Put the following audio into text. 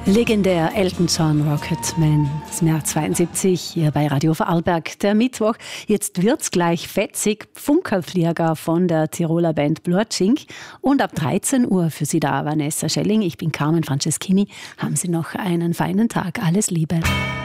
Legendär Elton John, Rocketman, das Jahr 72, hier bei Radio Vorarlberg, der Mittwoch. Jetzt wird's gleich fetzig, Funkerflieger von der Tiroler Band Blutschink. Und ab 13 Uhr für Sie da, Vanessa Schelling. Ich bin Carmen Franceschini. Haben Sie noch einen feinen Tag. Alles Liebe.